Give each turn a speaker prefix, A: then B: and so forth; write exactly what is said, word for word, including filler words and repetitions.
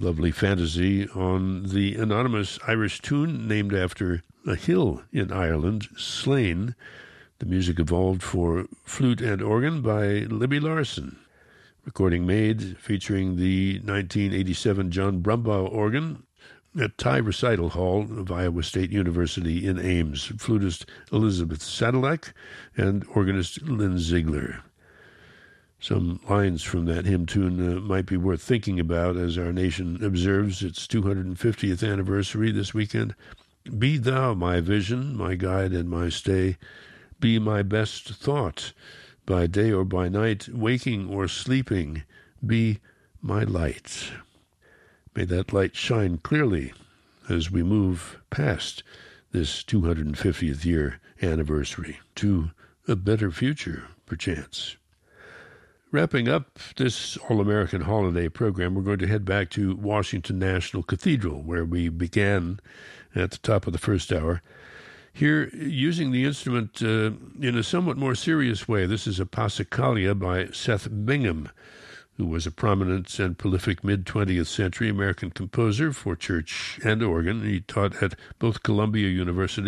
A: lovely fantasy on the anonymous Irish tune named after a hill in Ireland, Slane. The music evolved for flute and organ by Libby Larson. Recording made featuring the nineteen eighty-seven John Brumbaugh organ at Thai Recital Hall of Iowa State University in Ames. Flutist Elizabeth Sadilek and organist Lynn Ziegler. Some lines from that hymn tune uh, might be worth thinking about as our nation observes its two hundred fiftieth anniversary this weekend. Be thou my vision, my guide and my stay. Be my best thought, by day or by night, waking or sleeping. Be my light. May that light shine clearly as we move past this two hundred fiftieth year anniversary to a better future, perchance. Wrapping up this All-American Holiday program, we're going to head back to Washington National Cathedral, where we began at the top of the first hour. Here, using the instrument uh, in a somewhat more serious way, this is a Passacaglia by Seth Bingham, who was a prominent and prolific mid-twentieth century American composer for church and organ. He taught at both Columbia University